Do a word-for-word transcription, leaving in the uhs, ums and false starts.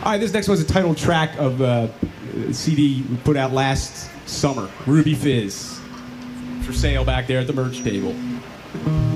All right, this next one's a title track of uh, a C D we put out last summer, Ruby Fizz, for sale back there at the merch table.